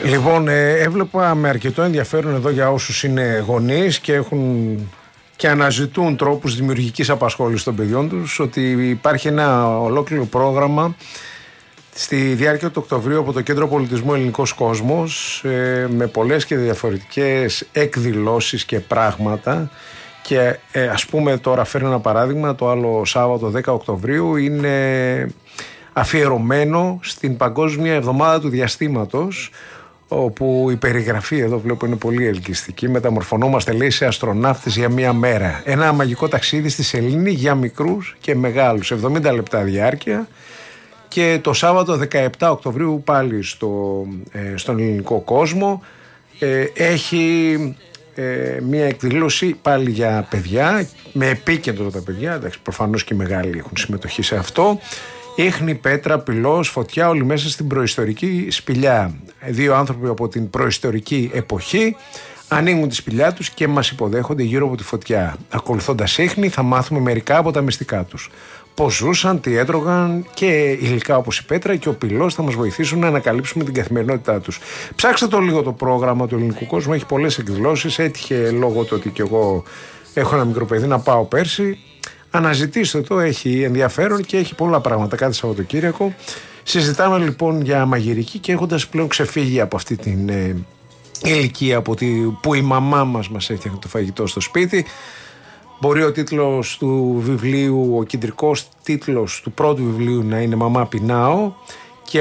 Λοιπόν, έβλεπα με αρκετό ενδιαφέρον εδώ για όσους είναι γονείς και αναζητούν τρόπους δημιουργικής απασχόλησης των παιδιών τους, ότι υπάρχει ένα ολόκληρο πρόγραμμα στη διάρκεια του Οκτωβρίου από το Κέντρο Πολιτισμού Ελληνικός Κόσμος, με πολλές και διαφορετικές εκδηλώσεις και πράγματα. Και ας πούμε, τώρα φέρνω ένα παράδειγμα, το άλλο Σάββατο 10 Οκτωβρίου είναι αφιερωμένο στην Παγκόσμια Εβδομάδα του Διαστήματος, όπου η περιγραφή εδώ βλέπω είναι πολύ ελκυστική. Μεταμορφωνόμαστε, λέει, σε αστροναύτες για μία μέρα. Ένα μαγικό ταξίδι στη σελήνη για μικρούς και μεγάλους, 70 λεπτά διάρκεια. Και το Σάββατο 17 Οκτωβρίου πάλι στον Ελληνικό Κόσμο έχει μία εκδήλωση πάλι για παιδιά, με επίκεντρο τα παιδιά. Εντάξει, προφανώς και οι μεγάλοι έχουν συμμετοχή σε αυτό. Ίχνη, πέτρα, πυλός, φωτιά, όλοι μέσα στην προϊστορική σπηλιά. Δύο άνθρωποι από την προϊστορική εποχή ανοίγουν τη σπηλιά τους και μας υποδέχονται γύρω από τη φωτιά. Ακολουθώντας ίχνη θα μάθουμε μερικά από τα μυστικά τους. Πώς ζούσαν, τι έτρωγαν, και υλικά όπως η πέτρα και ο πυλός θα μας βοηθήσουν να ανακαλύψουμε την καθημερινότητά τους. Ψάξτε το λίγο το πρόγραμμα του Ελληνικού Κόσμου, έχει πολλές εκδηλώσεις. Έτυχε λόγω του ότι και εγώ έχω ένα μικρό παιδί να πάω πέρσι. Αναζητήστε το, έχει ενδιαφέρον και έχει πολλά πράγματα κάθε Σαββατοκύριακο. Συζητάμε λοιπόν για μαγειρική και έχοντας πλέον ξεφύγει από αυτή την ηλικία που η μαμά μας έφτιαχνε το φαγητό στο σπίτι. Μπορεί ο τίτλος του βιβλίου, ο κεντρικός τίτλος του πρώτου βιβλίου να είναι «Μαμά πεινάω» και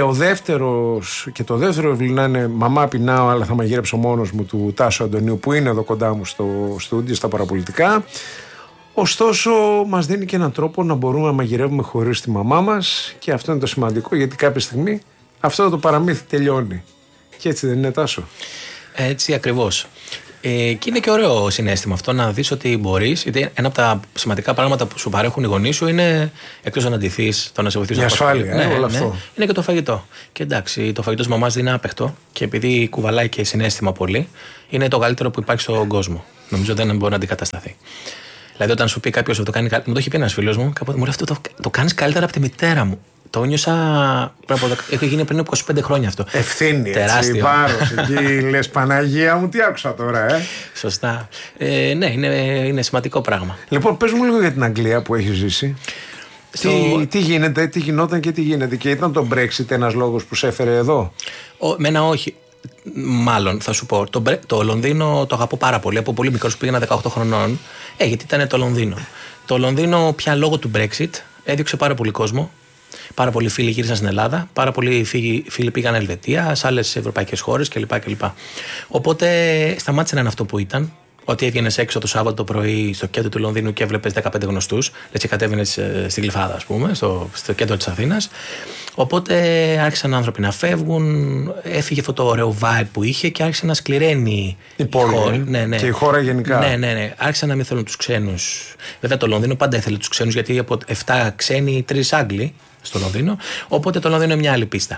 το δεύτερο βιβλίο να είναι «Μαμά πεινάω αλλά θα μαγειρέψω μόνος μου» του Τάσου Αντωνίου, που είναι εδώ κοντά μου στο στούντιο, στα παραπολιτικά. Ωστόσο, μας δίνει και έναν τρόπο να μπορούμε να μαγειρεύουμε χωρίς τη μαμά μας, και αυτό είναι το σημαντικό, γιατί κάποια στιγμή αυτό το παραμύθι τελειώνει. Και έτσι δεν είναι, Τάσο? Έτσι ακριβώς. Και είναι και ωραίο συναίσθημα αυτό να δεις ότι μπορείς. Γιατί ένα από τα σημαντικά πράγματα που σου παρέχουν οι γονείς σου είναι, εκτός να ντυθείς, το να σε βοηθήσουν. Η ασφάλεια, όλο αυτό. Είναι και το φαγητό. Και εντάξει, το φαγητό της μαμάς δεν είναι άπεχτο, και επειδή κουβαλάει και συναίσθημα πολύ, είναι το καλύτερο που υπάρχει στον κόσμο. Νομίζω δεν μπορεί να αντικατασταθεί. Δηλαδή, όταν σου πει κάποιος ότι το κάνει καλύτερα, μου το έχει πει ένας φίλος μου, κάποτε μου λέει αυτό το κάνεις καλύτερα από τη μητέρα μου. Το νιώσα. Έχει γίνει πριν από 25 χρόνια αυτό. Ευθύνη, τεράστιο. Βάρος. Εκεί λες, Παναγία μου, τι άκουσα τώρα, Σωστά. Ναι, είναι σημαντικό πράγμα. Λοιπόν, πες μου λίγο για την Αγγλία που έχει ζήσει. Τι γίνεται, τι γινόταν και τι γίνεται. Και ήταν το Brexit ένας λόγος που σε έφερε εδώ? Μένα όχι. Μάλλον θα σου πω. Το Λονδίνο το αγαπώ πάρα πολύ. Από πολύ μικρός, πήγαινα 18 χρονών. Γιατί ήταν το Λονδίνο. Το Λονδίνο πια λόγω του Brexit έδιωξε πάρα πολύ κόσμο. Πάρα πολλοί φίλοι γύρισαν στην Ελλάδα. Πάρα πολλοί φίλοι πήγαν Ελβετία, σε άλλες ευρωπαϊκές χώρες κλπ. Οπότε σταμάτησε να είναι αυτό που ήταν. Ότι έβγαινες έξω το Σάββατο το πρωί στο κέντρο του Λονδίνου και έβλεπες 15 γνωστούς. Έτσι κατέβαινες στην Γλυφάδα, ας πούμε, στο κέντρο της Αθήνας. Οπότε άρχισαν άνθρωποι να φεύγουν. Έφυγε αυτό το ωραίο vibe που είχε και άρχισε να σκληραίνει η πόλη. Ναι. Και η χώρα γενικά. Ναι. Άρχισαν να μην θέλουν τους ξένους. Βέβαια το Λονδίνο πάντα ήθελε τους ξένους, γιατί από 7 ξένοι, 3 Άγγλοι στο Λονδίνο. Οπότε το Λονδίνο είναι μια άλλη πίστα.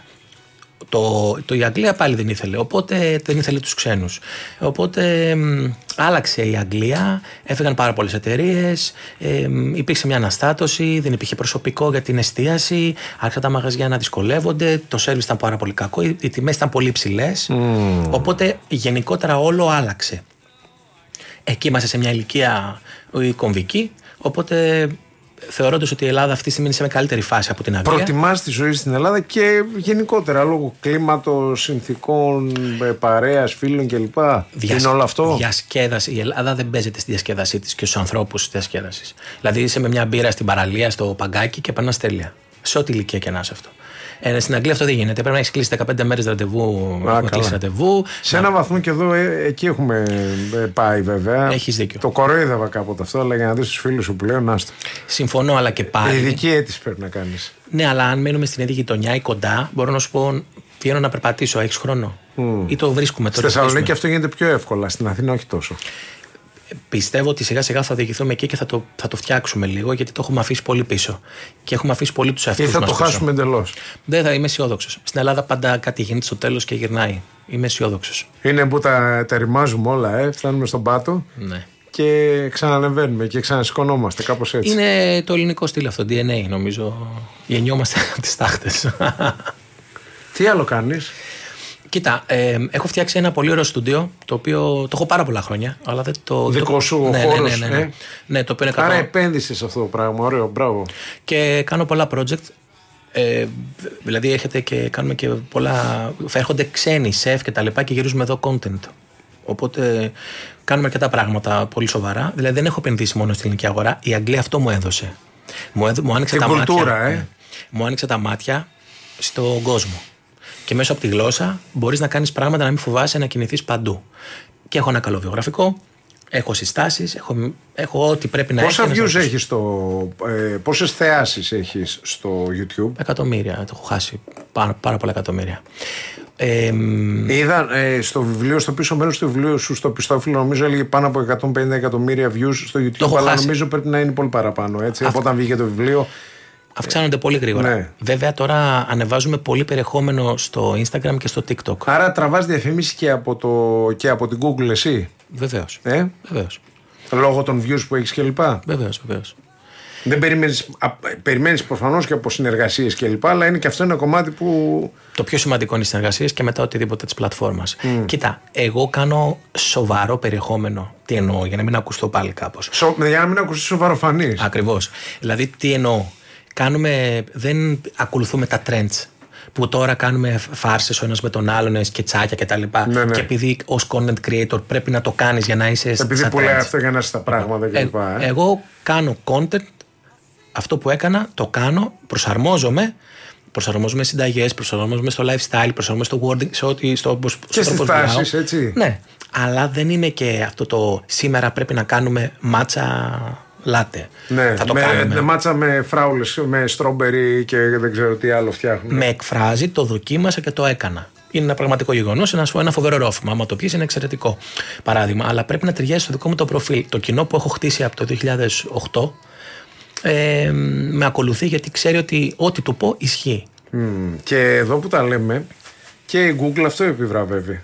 Η Αγγλία πάλι δεν ήθελε, οπότε δεν ήθελε τους ξένους. Οπότε άλλαξε η Αγγλία, έφυγαν πάρα πολλές εταιρείες, υπήρξε μια αναστάτωση, δεν υπήρχε προσωπικό για την εστίαση, άρχισαν τα μαγαζιά να δυσκολεύονται, το σέρβις ήταν πάρα πολύ κακό, οι τιμές ήταν πολύ ψηλές, οπότε γενικότερα όλο άλλαξε. Εκεί είμαστε σε μια ηλικία κομβική, οπότε θεωρώντας ότι η Ελλάδα αυτή τη στιγμή είναι σε μια καλύτερη φάση από την Αγγλία. Προτιμάς τη ζωή στην Ελλάδα και γενικότερα λόγω κλίματος, συνθηκών, παρέας, φίλων κλπ. Είναι όλο αυτό. Διασκέδαση. Η Ελλάδα δεν παίζεται στη διασκέδασή της και στους ανθρώπους της διασκέδασης. Δηλαδή είσαι με μια μπύρα στην παραλία, στο παγκάκι και περνάς τέλεια. Σε ό,τι ηλικία και να είσαι αυτό. Στην Αγγλία αυτό δεν γίνεται. Πρέπει να έχει κλείσει 15 μέρες ραντεβού. Σε έναν βαθμό και εδώ εκεί έχουμε πάει βέβαια. Έχεις δίκιο. Το κοροϊδεύα κάποτε αυτό, αλλά για να δεις τους φίλους σου που λέω, να στο. Συμφωνώ, αλλά και πάλι. Ειδική αίτηση πρέπει να κάνεις. Ναι, αλλά αν μένουμε στην ίδια γειτονιά ή κοντά, μπορώ να σου πω, βγαίνω να περπατήσω. Έχεις χρόνο. Ή το βρίσκουμε τώρα. Στη Θεσσαλονίκη αυτό γίνεται πιο εύκολα. Στην Αθήνα όχι τόσο. Πιστεύω ότι σιγά σιγά θα διηγηθούμε εκεί και θα το φτιάξουμε λίγο, γιατί το έχουμε αφήσει πολύ πίσω. Και έχουμε αφήσει πολύ τους εαυτούς μας. Ή θα το χάσουμε εντελώς. Δεν θα, είμαι αισιόδοξος. Στην Ελλάδα πάντα κάτι γίνεται στο τέλος και γυρνάει. Είμαι αισιόδοξος. Είναι που τα ρημάζουμε όλα, φτάνουμε στον πάτο. Ναι. Και ξανανεβαίνουμε και ξανασηκωνόμαστε, κάπως έτσι. Είναι το ελληνικό στυλ αυτό, DNA νομίζω. Γεννιόμαστε από τις τάχτες. Τι άλλο κάνεις? Κοίτα, έχω φτιάξει ένα πολύ ωραίο στούντιο, το οποίο το έχω πάρα πολλά χρόνια. Αλλά δεν το. Δικό σου ο χώρος. Ναι, το οποίο είναι άρα επένδυσε σε αυτό το πράγμα. Ωραίο, μπράβο. Και κάνω πολλά project. Δηλαδή έχετε και κάνουμε και πολλά. Θα έρχονται ξένοι σεφ και τα λοιπά και γυρίζουμε εδώ content. Οπότε κάνουμε αρκετά πράγματα πολύ σοβαρά. Δηλαδή δεν έχω επενδύσει μόνο στην ελληνική αγορά. Η Αγγλία αυτό μου έδωσε. Μου άνοιξε τα μάτια. Μου άνοιξε τα μάτια στον κόσμο. Και μέσω από τη γλώσσα μπορείς να κάνεις πράγματα να μην φοβάσαι να κινηθείς παντού. Και έχω ένα καλό βιογραφικό. Έχω συστάσεις, έχω ό,τι πρέπει να έχει. Πόσα views έχεις πόσες θεάσεις έχεις στο YouTube? Εκατομμύρια, το έχω χάσει πάρα πολλά εκατομμύρια. Είδα στο βιβλίο, στο πίσω μέρος του βιβλίου σου, στο πιστόφυλλο, νομίζω έλεγε πάνω από 150 εκατομμύρια views στο YouTube, αλλά νομίζω πρέπει να είναι πολύ παραπάνω, έτσι, από όταν βγήκε το βιβλίο. Αυξάνονται πολύ γρήγορα. Ναι. Βέβαια, τώρα ανεβάζουμε πολύ περιεχόμενο στο Instagram και στο TikTok. Άρα τραβάς διαφήμιση και από την Google εσύ? Βεβαίως. Βεβαίως. Λόγω των views που έχεις κλπ. Βεβαίως. Δεν περιμένεις προφανώς και από συνεργασίες κλπ. Αλλά είναι και αυτό ένα κομμάτι που. Το πιο σημαντικό είναι οι συνεργασίες και μετά οτιδήποτε της πλατφόρμας. Κοίτα, εγώ κάνω σοβαρό περιεχόμενο. Τι εννοώ, για να μην ακουστώ πάλι κάπως. Για να μην ακουστεί σοβαροφανής. Ακριβώς. Δηλαδή, τι εννοώ. Δεν ακολουθούμε τα trends που τώρα κάνουμε φάρσες ο ένας με τον άλλον, σκετσάκια κτλ. Ναι. Και επειδή ως content creator πρέπει να το κάνεις για να είσαι. Επειδή που λέει αυτό για να είσαι στα πράγματα κλπ. Εγώ κάνω content, αυτό που έκανα το κάνω, προσαρμόζομαι συνταγές, προσαρμόζομαι στο lifestyle, προσαρμόζομαι στο wording, σε ό,τι. Και στις τάσεις, έτσι. Ναι, αλλά δεν είναι και αυτό το σήμερα πρέπει να κάνουμε μάτσα. Λάτε. Ναι, θα το κάνουμε. Μάτσα με φράουλες, με στρόμπερι και δεν ξέρω τι άλλο φτιάχνουν. Με εκφράζει, το δοκίμασα και το έκανα. Είναι ένα πραγματικό γεγονός, ένα φοβερό ρόφημα. Άμα το πιεις είναι εξαιρετικό παράδειγμα. Αλλά πρέπει να ταιριάζει στο δικό μου το προφίλ. Το κοινό που έχω χτίσει από το 2008 με ακολουθεί γιατί ξέρει ότι ό,τι του πω ισχύει. Και εδώ που τα λέμε, και η Google αυτό επιβραβεύει.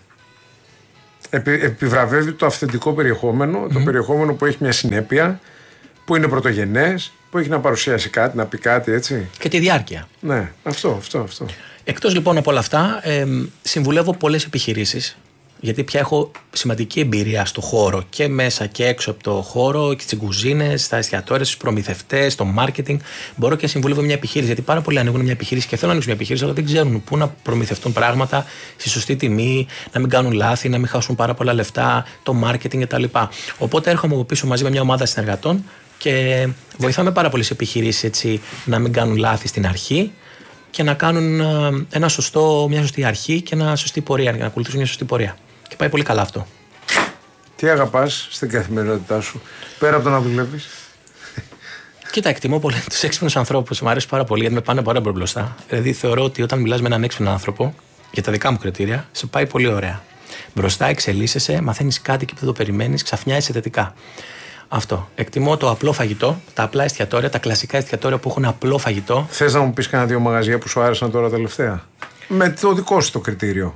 Επιβραβεύει το αυθεντικό περιεχόμενο, το περιεχόμενο που έχει μια συνέπεια, που είναι πρωτογενές, που έχει να παρουσιάσει κάτι, να πει κάτι, έτσι. Και τη διάρκεια. Ναι, αυτό. Εκτός λοιπόν από όλα αυτά, συμβουλεύω πολλές επιχειρήσεις, γιατί πια έχω σημαντική εμπειρία στο χώρο και μέσα και έξω από το χώρο, και στις κουζίνες, στα εστιατόρια, στους προμηθευτές, στο marketing. Μπορώ και να συμβουλεύω μια επιχείρηση, γιατί πάρα πολλοί ανοίγουν μια επιχείρηση και θέλουν να ανοίξουν μια επιχείρηση, αλλά δεν ξέρουν πού να προμηθευτούν πράγματα στη σωστή τιμή, να μην κάνουν λάθη, να μην χάσουν πάρα πολλά λεφτά, το marketing κτλ. Οπότε έρχομαι από πίσω μαζί με μια ομάδα συνεργατών και βοηθάμε πάρα πολλές επιχειρήσεις έτσι, να μην κάνουν λάθη στην αρχή και να κάνουν μια σωστή αρχή και μια σωστή πορεία, να ακολουθήσουν μια σωστή πορεία. Και πάει πολύ καλά αυτό. Τι αγαπάς στην καθημερινότητά σου, πέρα από το να δουλεύεις? Κοίτα, εκτιμώ πολύ τους έξυπνους ανθρώπους. Μου αρέσει πάρα πολύ γιατί με πάνε πάρα πολύ μπροστά. Δηλαδή, θεωρώ ότι όταν μιλάς με έναν έξυπνο άνθρωπο, για τα δικά μου κριτήρια, σε πάει πολύ ωραία. Μπροστά εξελίσσεσαι, μαθαίνεις κάτι και που δεν το περιμένεις, ξαφνιάζεσαι θετικά. Αυτό. Εκτιμώ το απλό φαγητό, τα απλά εστιατόρια, τα κλασικά εστιατόρια που έχουν απλό φαγητό. Θες να μου πεις κανένα δύο μαγαζιά που σου άρεσαν τώρα τελευταία? Με το δικό σου το κριτήριο.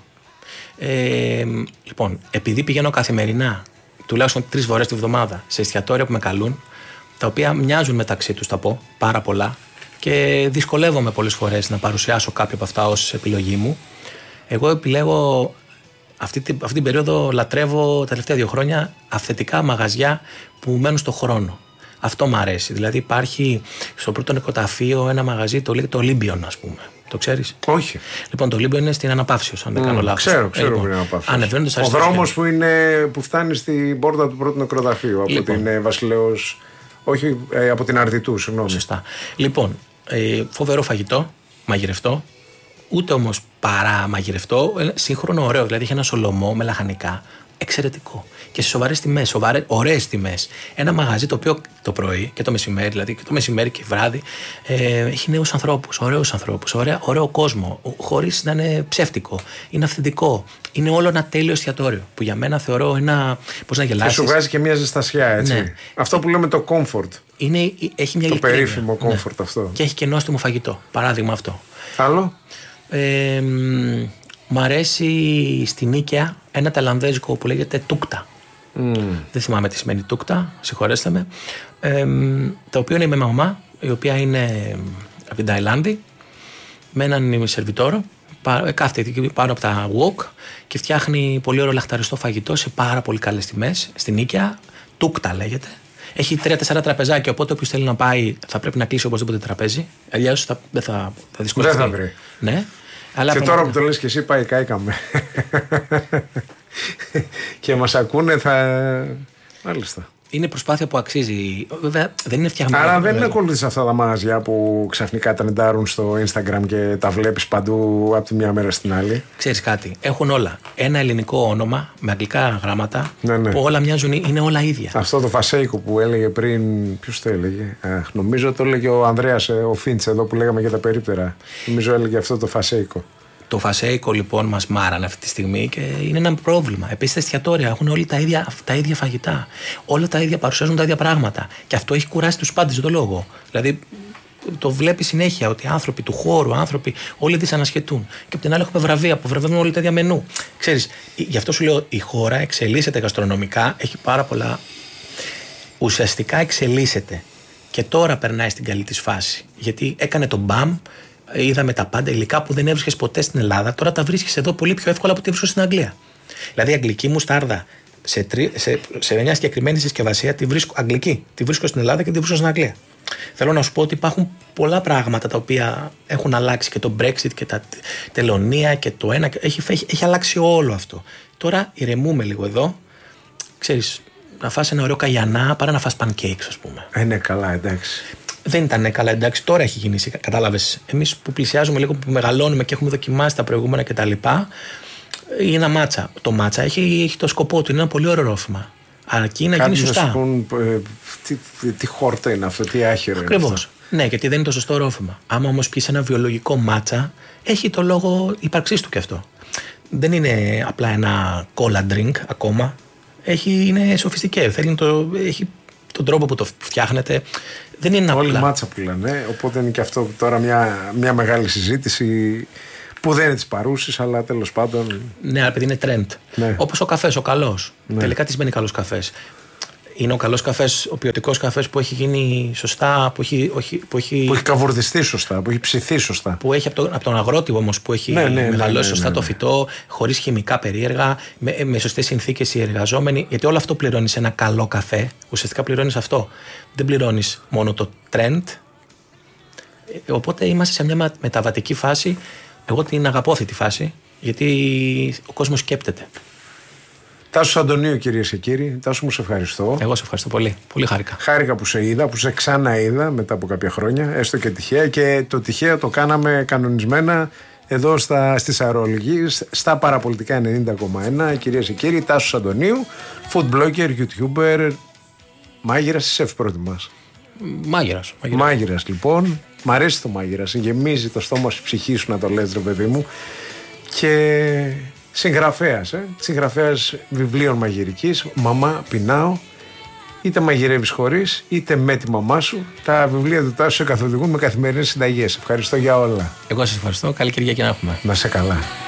Λοιπόν, επειδή πηγαίνω καθημερινά, τουλάχιστον 3 φορές τη βδομάδα, σε εστιατόρια που με καλούν, τα οποία μοιάζουν μεταξύ τους, θα πω, πάρα πολλά, και δυσκολεύομαι πολλές φορές να παρουσιάσω κάποια από αυτά ως επιλογή μου. Εγώ επιλέγω. Αυτή την περίοδο λατρεύω τα τελευταία 2 χρόνια αυθεντικά μαγαζιά που μένουν στο χρόνο. Αυτό μου αρέσει. Δηλαδή υπάρχει στο πρώτο νοικοταφείο ένα μαγαζί, το λέγεται Olympion, ας πούμε. Το ξέρεις? Όχι. Λοιπόν, το Olympion είναι στην Αναπαύσεως, αν δεν κάνω λάθος. Ξέρω που είναι Αναπαύσεως. Ο δρόμος που φτάνει στην πόρτα του πρώτου νεκροταφείου από την Βασιλέως. Όχι, από την Αρδιτού, συγγνώμη. Σωστά. Λοιπόν, φοβερό φαγητό, μαγειρευτό. Ούτε όμως παρά μαγειρευτό, σύγχρονο ωραίο. Δηλαδή έχει ένα σολομό με λαχανικά. Εξαιρετικό. Και σε σοβαρές τιμές, ωραίες τιμές. Ένα μαγαζί το οποίο το πρωί και το μεσημέρι, δηλαδή και το μεσημέρι και βράδυ, έχει νέους ανθρώπους, ωραίους ανθρώπους, ωραίο κόσμο, χωρίς να είναι ψεύτικο. Είναι αυθεντικό. Είναι όλο ένα τέλειο εστιατόριο. Που για μένα θεωρώ ένα. Πώς να γελάσεις. Και σου βγάζει και μια ζεστασιά, έτσι. Ναι. Αυτό που λέμε το comfort. Έχει μια το περίφημο comfort, ναι. Αυτό. Και έχει και νόστιμο φαγητό. Παράδειγμα αυτό. Άλλο. Μ' αρέσει στην Ίκαια ένα ταϊλανδέζικο που λέγεται τούκτα. Δεν θυμάμαι τι σημαίνει τούκτα, συγχωρέστε με. Το οποίο είναι με μαμά, η οποία είναι από την Ταϊλάνδη, με έναν σερβιτόρο, Κάθεται εκεί πάνω από τα wok και φτιάχνει πολύ ωραίο λαχταριστό φαγητό σε πάρα πολύ καλές τιμές. Στην Οίκαια, Τούκτα λέγεται. Έχει 3-4 τραπεζάκια, οπότε όποιος θέλει να πάει θα πρέπει να κλείσει οπωσδήποτε τραπέζι. Αλλιώς θα δυσκολευτεί. Δεν θα βρει. Ναι. Αλλά και τώρα που το λες και εσύ, πάει κάηκαμε. Και μας ακούνε, μάλιστα. Είναι προσπάθεια που αξίζει. Βέβαια δεν είναι φτιαγμένο. Άρα δεν ακολουθείς αυτά τα μαγαζιά που ξαφνικά τρεντάρουν στο Instagram και τα βλέπεις παντού από τη μια μέρα στην άλλη. Ξέρεις κάτι, έχουν όλα. Ένα ελληνικό όνομα με αγγλικά γράμματα. Ναι. Που όλα μοιάζουν, είναι όλα ίδια. Αυτό το φασέικο που έλεγε πριν. Ποιος το έλεγε? Νομίζω το έλεγε ο Ανδρέας, ο Φίντς, εδώ που λέγαμε για τα περίπτερα. Νομίζω έλεγε αυτό το φασέικο. Το φασέικο λοιπόν μας μάρανε αυτή τη στιγμή και είναι ένα πρόβλημα. Επίσης τα εστιατόρια έχουν όλοι τα ίδια φαγητά. Όλα τα ίδια, παρουσιάζουν τα ίδια πράγματα. Και αυτό έχει κουράσει τους πάντες για το λόγο. Δηλαδή το βλέπει συνέχεια ότι άνθρωποι του χώρου, άνθρωποι όλοι δυσανασχετούν. Και από την άλλη έχουμε βραβεία που βραβεύουν όλοι τα ίδια μενού. Ξέρεις, γι' αυτό σου λέω η χώρα εξελίσσεται γαστρονομικά, έχει πάρα πολλά. Ουσιαστικά εξελίσσεται. Και τώρα περνάει στην καλή της φάση. Γιατί έκανε τον μπαμ. Είδαμε τα πάντα υλικά που δεν έβρισκες ποτέ στην Ελλάδα. Τώρα τα βρίσκεις εδώ πολύ πιο εύκολα από ό,τι βρίσκω στην Αγγλία. Δηλαδή, η αγγλική μουστάρδα σε μια συγκεκριμένη συσκευασία τη βρίσκω αγγλική. Τη βρίσκω στην Ελλάδα και τη βρίσκω στην Αγγλία. Θέλω να σου πω ότι υπάρχουν πολλά πράγματα τα οποία έχουν αλλάξει και το Brexit και τα τελωνία και το ένα. Έχει αλλάξει όλο αυτό. Τώρα ηρεμούμε λίγο εδώ. Ξέρεις, να φας ένα ωραίο καγιανά παρά να φας pancakes, ας πούμε. Είναι καλά, εντάξει. Δεν ήταν καλά, εντάξει, τώρα έχει γίνει. Κατάλαβες. Εμείς που πλησιάζουμε λίγο, που μεγαλώνουμε και έχουμε δοκιμάσει τα προηγούμενα κτλ. Είναι ένα μάτσα. Το μάτσα έχει το σκοπό του, είναι ένα πολύ ωραίο ρόφημα. Αρκεί να γίνει σωστά. Τι χόρτα είναι αυτό, τι άχυρο είναι. Ακριβώς. Ναι, γιατί δεν είναι το σωστό ρόφημα. Άμα όμως πεις ένα βιολογικό μάτσα, έχει το λόγο ύπαρξής του κι αυτό. Δεν είναι απλά ένα cola drink ακόμα. Είναι σοφιστικέ. Έχει τον τρόπο που το φτιάχνετε. Δεν είναι απλά. Όλοι μάτσα που λένε. Οπότε είναι και αυτό τώρα μια μεγάλη συζήτηση που δεν είναι της παρούσης, αλλά τέλος πάντων. Ναι, αλλά επειδή είναι trend. Ναι. Όπως ο καφές, ο καλός. Ναι. Τελικά τι σημαίνει καλός καφές? Είναι ο καλός καφές, ο ποιοτικός καφές που έχει γίνει σωστά, που έχει καβουρδιστεί σωστά, που έχει ψηθεί σωστά. Που έχει από τον αγρότη όμως, που έχει μεγαλώσει σωστά το φυτό, χωρίς χημικά περίεργα, με σωστές συνθήκες οι εργαζόμενοι. Γιατί όλο αυτό πληρώνεις σε ένα καλό καφέ. Ουσιαστικά πληρώνεις αυτό. Δεν πληρώνεις μόνο το trend. Οπότε είμαστε σε μια μεταβατική φάση. Εγώ την αγαπώ αυτή τη φάση, γιατί ο κόσμος σκέπτεται. Τάσος Αντωνίου, κυρίες και κύριοι. Τάσο, μου σε ευχαριστώ. Εγώ σε ευχαριστώ πολύ. Πολύ χάρηκα. Χάρηκα που σε είδα, που σε ξαναείδα μετά από κάποια χρόνια, έστω και τυχαία. Και το τυχαίο το κάναμε κανονισμένα εδώ στη Σαρόλγη, στα Παραπολιτικά 90,1. Κυρίες και κύριοι, Τάσος Αντωνίου, food blogger, YouTuber, μάγειρας ή σεφ προτιμάς? Μάγειρας, λοιπόν. Μ' αρέσει το μάγειρας. Γεμίζει το στόμα στη ψυχή σου να το λες, ρε παιδί μου. Και συγγραφέας βιβλίων μαγειρικής. Μαμά, πεινάω. Είτε μαγειρεύεις χωρίς, είτε με τη μαμά σου. Τα βιβλία του Τάσου σε καθοδηγούν με καθημερινές συνταγές. Ευχαριστώ για όλα. Εγώ σας ευχαριστώ. Καλή Κυριακή να έχουμε. Να σε καλά.